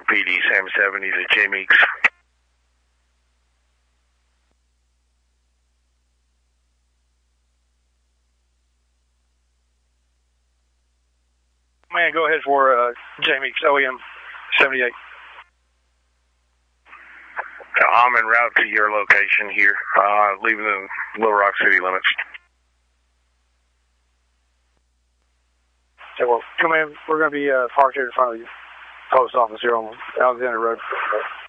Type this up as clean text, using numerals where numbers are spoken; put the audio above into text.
PD, Sam 70 to J Meeks. Man, go ahead for J Meeks, OEM 78. I'm en route to your location here, leaving the Little Rock city limits. So, well, come in. We're going to be parked here in front of you. Post office here on Alexander Road.